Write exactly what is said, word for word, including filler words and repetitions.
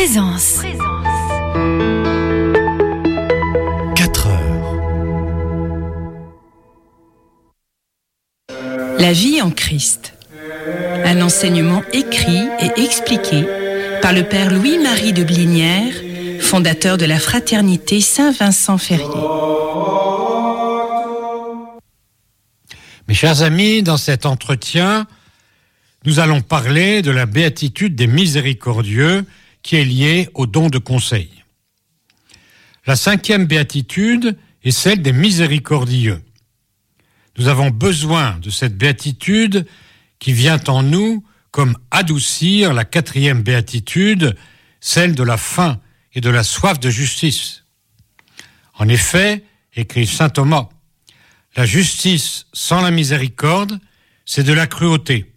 Présence. quatre heures. La vie en Christ. Un enseignement écrit et expliqué par le père Louis-Marie de Blinière, fondateur de la fraternité Saint-Vincent-Ferrier. Mes chers amis, dans cet entretien, nous allons parler de la béatitude des miséricordieux qui est liée au don de conseil. La cinquième béatitude est celle des miséricordieux. Nous avons besoin de cette béatitude qui vient en nous comme adoucir la quatrième béatitude, celle de la faim et de la soif de justice. En effet, écrit saint Thomas, la justice sans la miséricorde, c'est de la cruauté.